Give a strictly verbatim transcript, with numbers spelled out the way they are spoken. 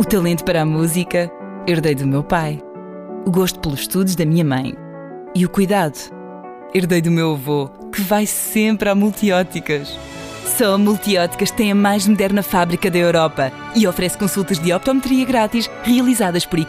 talento para a música herdei do meu pai. O gosto pelos estudos da minha mãe. E o cuidado herdei do meu avô, que vai sempre a Multióticas. Só a Multióticas tem a mais moderna fábrica da Europa e oferece consultas de optometria grátis realizadas por